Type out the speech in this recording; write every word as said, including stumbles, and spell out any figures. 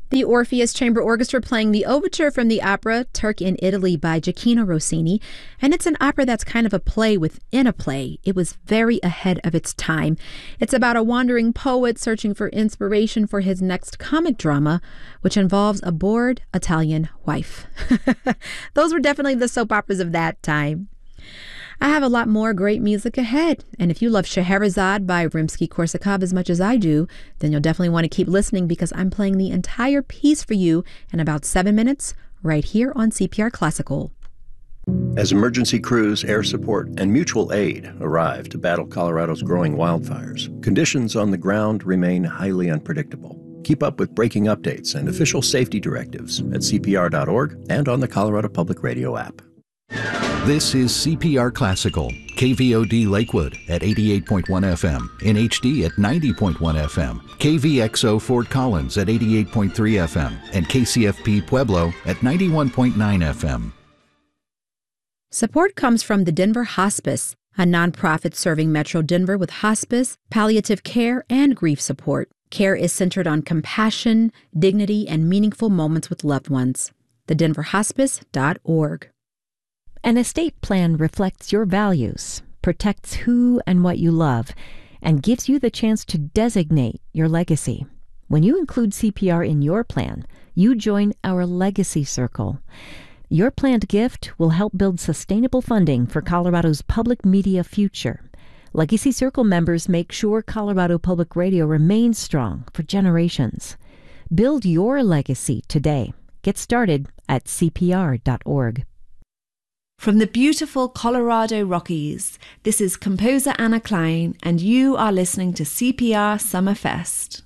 The Orpheus Chamber Orchestra playing the overture from the opera Turk in Italy by Gioacchino Rossini. And it's an opera that's kind of a play within a play. It was very ahead of its time. It's about a wandering poet searching for inspiration for his next comic drama, which involves a bored Italian wife. Those were definitely the soap operas of that time. I have a lot more great music ahead, and if you love Scheherazade by Rimsky-Korsakov as much as I do, then you'll definitely want to keep listening because I'm playing the entire piece for you in about seven minutes right here on C P R Classical. As emergency crews, air support, and mutual aid arrive to battle Colorado's growing wildfires, conditions on the ground remain highly unpredictable. Keep up with breaking updates and official safety directives at C P R dot org and on the Colorado Public Radio app. This is C P R Classical, K V O D Lakewood at eighty-eight point one F M, in H D at ninety point one F M, K V X O Fort Collins at eighty-eight point three F M, and K C F P Pueblo at ninety-one point nine F M. Support comes from the Denver Hospice, a nonprofit serving Metro Denver with hospice, palliative care, and grief support. Care is centered on compassion, dignity, and meaningful moments with loved ones. the denver hospice dot org. An estate plan reflects your values, protects who and what you love, and gives you the chance to designate your legacy. When you include C P R in your plan, you join our Legacy Circle. Your planned gift will help build sustainable funding for Colorado's public media future. Legacy Circle members make sure Colorado Public Radio remains strong for generations. Build your legacy today. Get started at C P R dot org. From the beautiful Colorado Rockies, this is composer Anna Klein, and you are listening to C P R Summerfest.